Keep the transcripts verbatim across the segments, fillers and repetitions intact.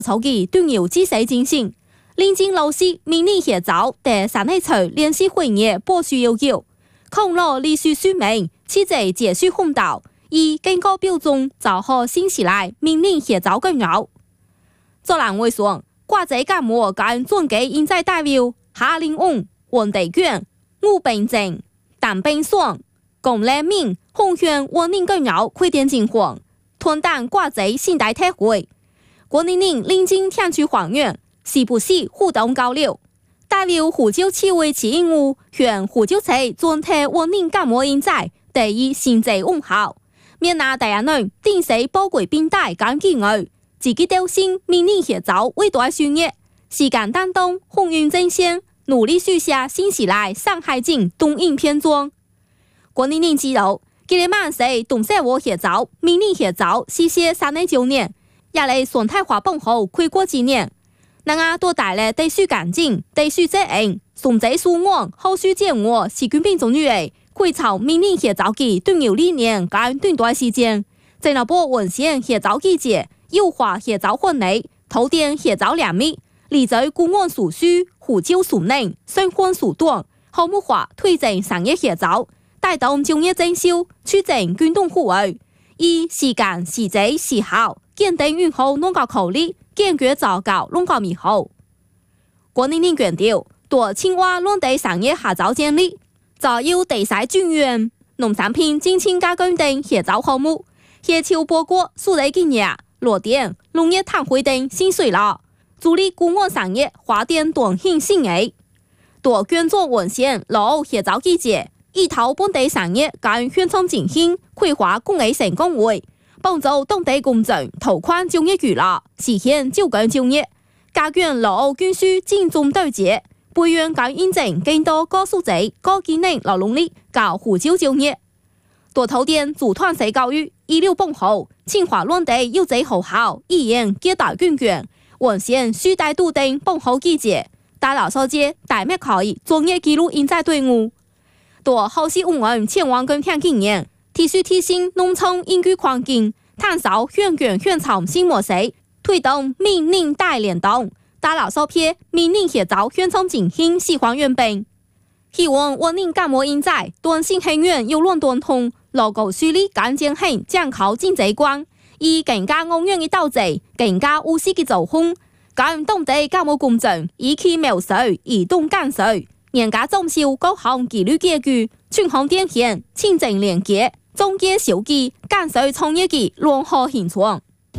草記端搖知識精神，臨經老師明年協找第三內處聯繫會議報須要求，抗落歷史書明，此際解釋烘導，以更高標準找好新時來明年協找更好。作人會說，掛在甲模間總計現在代表夏令翁、黃地卷、吳秉正、鄧秉爽、龔禮明、洪軒、王寧更好快點進黃，團黨掛在新代特會。郭寧寧臨近天區黃園，是不是互動交流？代表湖州市委起因務向湖州市總體王寧甲模人才第一新際問候，免拿大家內定勢寶貴並帶感機外。自己調性明年協找偉大事業，時間擔當鴻運正線，努力書寫新時代上海景東影片裝。郭寧寧知道，今年萬歲董事會協找明年協找是些三年九年，也嚟雙太華本後開國紀念。那啊多帶來地書乾淨、地書責任、崇濟書網、後書建我習近平總書記會朝明年協找記端有理念跟短短時間，在那波文獻協找記節。優化協找婚禮，頭點協找兩米，離在公安所需，湖州所能，生活所短，項目化推進商業協找，帶動就業增收，促進軍動戶外，以時間時節時效，堅定運後農教口力，堅決早教農教米後。郭寧寧強調，多青蛙亂地商業合找建立，早有地勢專員，農產品精清加工等協找項目，協調報告數類經驗。羅店、農業碳匯等新水了，助力公安商業華電短信新藝，多捐助文獻老協找記者，以頭本地商業跟宣傳進行規劃公益成功會，幫助當地公眾投寬就業娛樂，實現就近就業，加強老軍需精忠對接，培養跟認證更多高素質、高技能勞動力，搞湖州就業。多頭店組團式教育，一流本後，清華亂地優質學校，語言皆大卷卷，文獻書帶度等本後記者，大老少街大麥可以專業記錄人才隊伍。多後續五萬千萬根片經驗，提出提升農村應居環境，探索選卷選草新模式，推動明年大聯動，大老少撇明年協找選草進行喜歡原本。希望我寧甲模人才短信很遠有亂短通。勞工處理乾淨很將考經濟關，以更加安全的鬥爭，更加務實的作風，跟當地甲模工作以其描述移動干涉，人家裝修各項紀律結構，全項點現清正連結，總結小記干涉創業的聯合現狀。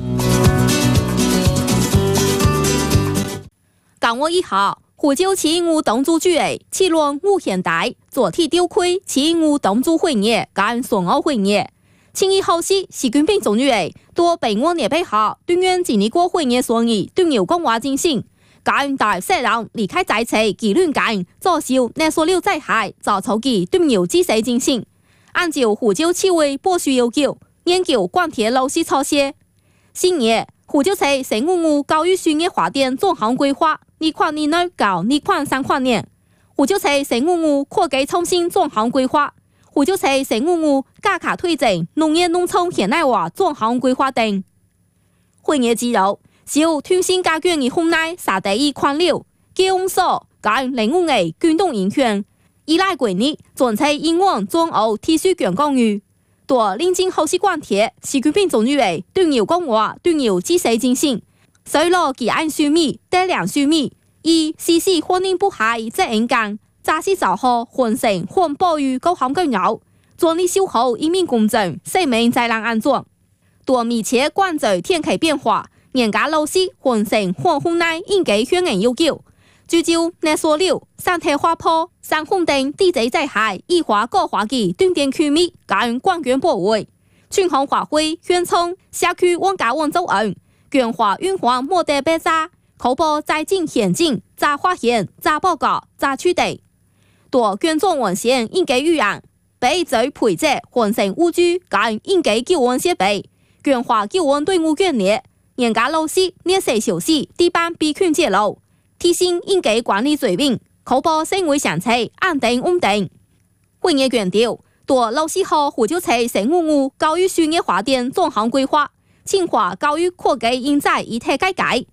講我一下。湖州起因務黨組主委七輪吳顯大昨天召開起因務黨組會議跟雙奧會議，清一後時習近平總書記多被我熱配下斷願經歷過會議所以斷有講話精神，跟大社人離開在職紀律間作秀那所留在海早草記斷有知識精神，按照湖州市委報須要求研究貫徹老師操寫。新年湖州市生物務教育事業發展總項規劃。二跨年內搞二跨三跨年，湖州市生物務科技創新總項規劃，湖州市生物務加強推進農業農村現代化總項規劃等。會議之後，小推新加強的hôm nay沙地一款料，基翁所跟零五嘅軍動影響，依賴規律總體英文中歐體恤強講語，多臨近後續貫徹習近平總書記斷有講話斷有知識精神。水落吉安書米，得兩書米，以時時婚姻不害責任感，扎實找好混成混保育各項更好，專力守好人民公眾生命災難安全，多密切關注天氣變化，人家老師混成混hôm nay應該勸人要求，聚焦那所料山體花坡山紅等地質災害異化高華嘅斷點區域跟關鍵部位，全項發揮宣傳社區萬家萬族案。捐花運花莫得別炸，口播在境險境，炸花現，炸報告，炸區地。多捐贈文獻應該預案，被罪賠者混成污居，跟應該救援設備，捐花救援隊伍捐列，人家老師列寫小事，地板避群揭露，提醒應該管理水平，口播社會相處安定穩定。會議強調，多老師和湖州市生物務教育事業發展總項規劃。清華教育科技人才一體改革，